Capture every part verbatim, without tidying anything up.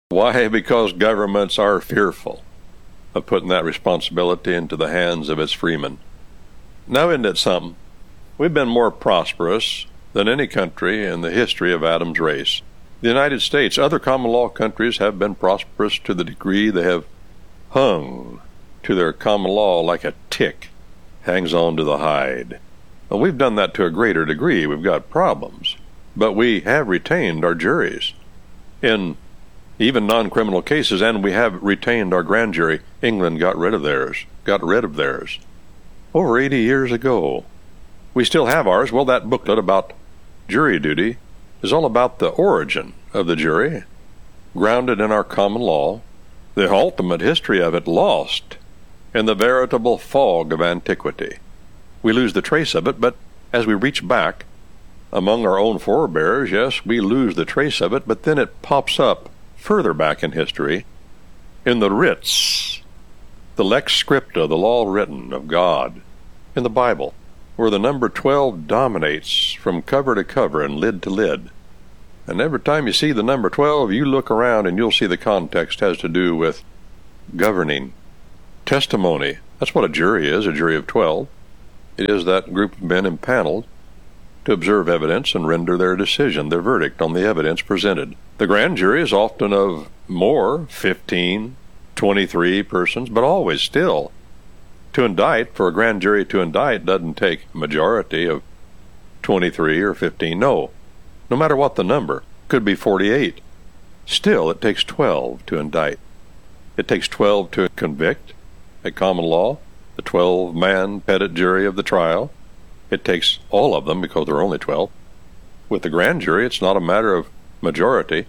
Why? Because governments are fearful of putting that responsibility into the hands of its freemen. Now, isn't it something? We've been more prosperous than any country in the history of Adam's race. The United States, other common law countries have been prosperous to the degree they have hung to their common law like a tick hangs on to the hide. Well, we've done that to a greater degree. We've got problems. But we have retained our juries in even non-criminal cases, and we have retained our grand jury. England got rid of theirs, got rid of theirs over eighty years ago. We still have ours. Well, that booklet about jury duty is all about the origin of the jury, grounded in our common law, the ultimate history of it lost in the veritable fog of antiquity. We lose the trace of it, but as we reach back among our own forebears, yes, we lose the trace of it, but then it pops up further back in history in the writs, the lex scripta, the law written of God in the Bible, where the number twelve dominates from cover to cover and lid to lid. And every time you see the number twelve, you look around and you'll see the context has to do with governing. Testimony, that's what a jury is, a jury of twelve. It is that group of men impaneled to observe evidence and render their decision, their verdict on the evidence presented. The grand jury is often of more, fifteen, twenty-three persons, but always still. To indict, for a grand jury to indict doesn't take a majority of twenty-three or fifteen. No. No matter what the number, could be forty-eight. Still, it takes twelve to indict. It takes twelve to convict, a common law, the twelve-man petit jury of the trial. It takes all of them because there are only twelve. With the grand jury, it's not a matter of majority.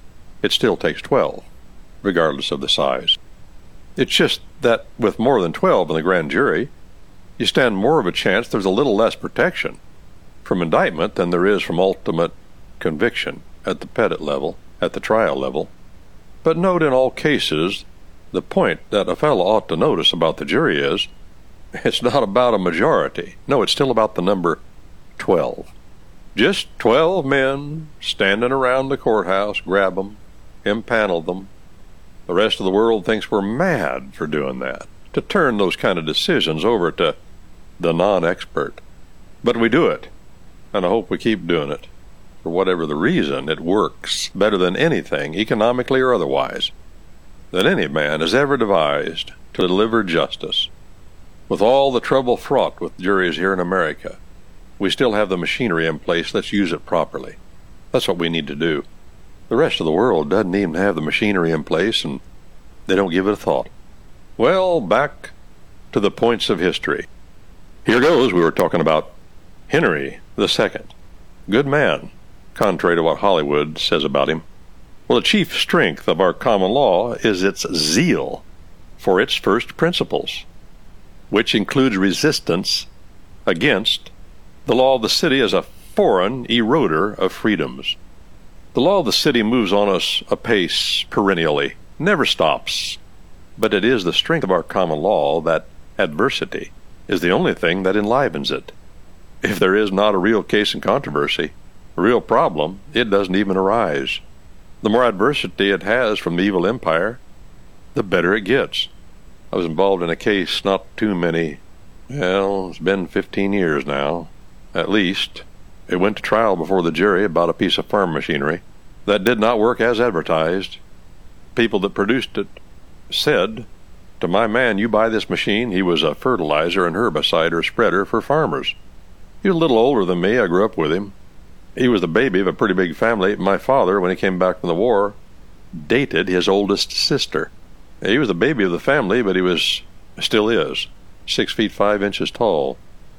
It still takes twelve, regardless of the size. It's just that with more than twelve in the grand jury, you stand more of a chance, there's a little less protection from indictment than there is from ultimate conviction at the petit level, at the trial level. But note in all cases, the point that a fellow ought to notice about the jury is, it's not about a majority. No, it's still about the number twelve. Just twelve men standing around the courthouse, grab them, impanel them. The rest of the world thinks we're mad for doing that, to turn those kind of decisions over to the non-expert. But we do it, and I hope we keep doing it. For whatever the reason, it works better than anything, economically or otherwise, that any man has ever devised to deliver justice. With all the trouble fraught with juries here in America, we still have the machinery in place. Let's use it properly. That's what we need to do. The rest of the world doesn't even have the machinery in place, and they don't give it a thought. Well, back to the points of history. Here goes. We were talking about Henry the Second. Good man, contrary to what Hollywood says about him. Well, the chief strength of our common law is its zeal for its first principles, which includes resistance against the law of the city as a foreign eroder of freedoms. The law of the city moves on us apace perennially, never stops. But it is the strength of our common law that adversity is the only thing that enlivens it. If there is not a real case in controversy, a real problem, it doesn't even arise. The more adversity it has from the evil empire, the better it gets. I was involved in a case not too many, well, it's been fifteen years now, at least. It went to trial before the jury about a piece of farm machinery that did not work as advertised. People that produced it said to my man, you buy this machine. He was a fertilizer and herbicide or spreader for farmers. He was a little older than me. I grew up with him. He was the baby of a pretty big family. My father, when he came back from the war, dated his oldest sister. He was the baby of the family, but he was, still is, six feet five inches tall.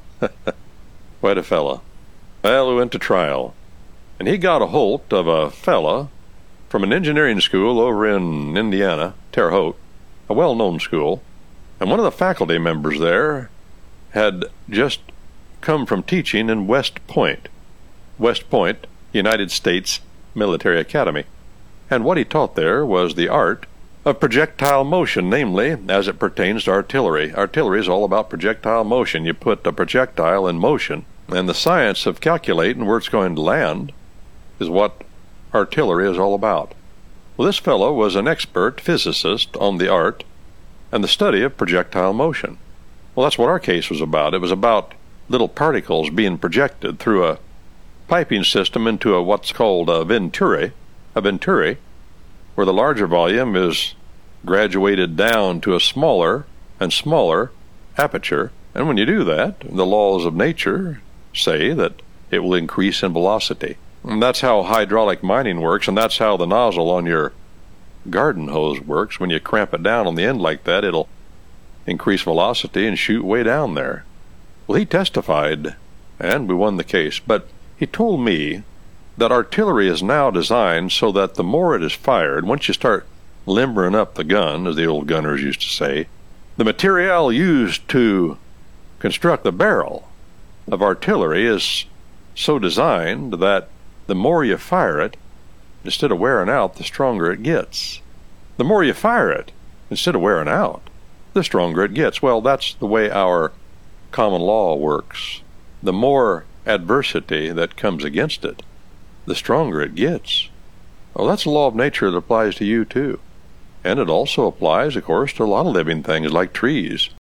Quite a fella. Well, we went to trial, and he got a hold of a fella from an engineering school over in Indiana, Terre Haute, a well-known school, and one of the faculty members there had just come from teaching in West Point. West Point, United States Military Academy. And what he taught there was the art of projectile motion, namely, as it pertains to artillery. Artillery is all about projectile motion. You put a projectile in motion, and the science of calculating where it's going to land is what artillery is all about. Well, this fellow was an expert physicist on the art and the study of projectile motion. Well, that's what our case was about. It was about little particles being projected through a piping system into a what's called a venturi, a venturi, where the larger volume is graduated down to a smaller and smaller aperture. And when you do that, the laws of nature say that it will increase in velocity. And that's how hydraulic mining works, and that's how the nozzle on your garden hose works. When you cramp it down on the end like that, it'll increase velocity and shoot way down there. Well, he testified, and we won the case, but he told me that artillery is now designed so that the more it is fired, once you start limbering up the gun, as the old gunners used to say, the material used to construct the barrel of artillery is so designed that the more you fire it, instead of wearing out, the stronger it gets. The more you fire it, instead of wearing out, the stronger it gets. Well, that's the way our common law works. The more adversity that comes against it, the stronger it gets. Well, that's a law of nature that applies to you too. And it also applies, of course, to a lot of living things like trees.